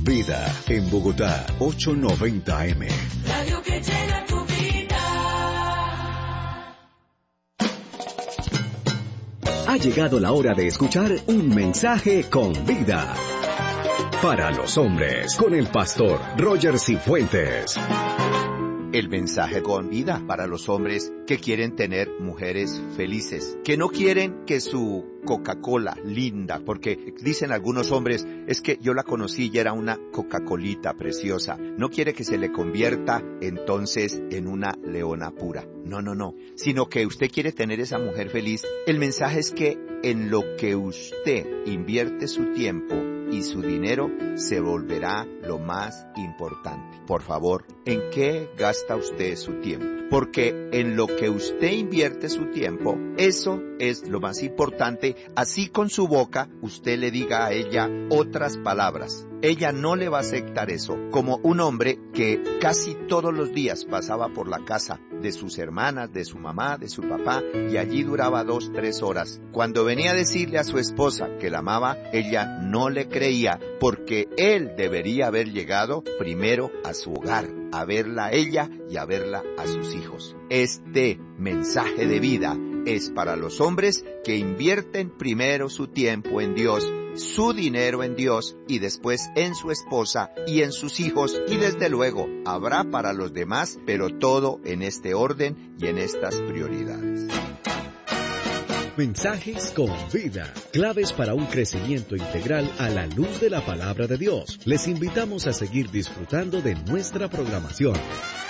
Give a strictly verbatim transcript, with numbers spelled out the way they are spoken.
Vida en Bogotá, ochocientos noventa eme. Radio que llena tu vida. Ha llegado la hora de escuchar un mensaje con vida. Para los hombres, con el pastor Roger Cifuentes. El mensaje con vida para los hombres que quieren tener mujeres felices, que no quieren que su Coca-Cola linda, porque dicen algunos hombres, es que yo la conocí y era una Coca-Colita preciosa, no quiere que se le convierta entonces en una leona pura, no, no, no, sino que usted quiere tener esa mujer feliz. El mensaje es que en lo que usted invierte su tiempo y su dinero se volverá lo más importante. Por favor, ¿en qué gasta usted su tiempo? Porque en lo que usted invierte su tiempo, eso es lo más importante. Así con su boca, usted le diga a ella otras palabras. Ella no le va a aceptar eso. Como un hombre que casi todos los días pasaba por la casa de sus hermanas, de su mamá, de su papá, y allí duraba dos, tres horas. Cuando venía a decirle a su esposa que la amaba, ella no le creía, porque él debería haber llegado primero a su hogar, a verla a ella y a verla a sus hijos. Este mensaje de vida es para los hombres que invierten primero su tiempo en Dios, su dinero en Dios y después en su esposa y en sus hijos, y desde luego habrá para los demás, pero todo en este orden y en estas prioridades. Mensajes con vida, claves para un crecimiento integral a la luz de la palabra de Dios. Les invitamos a seguir disfrutando de nuestra programación.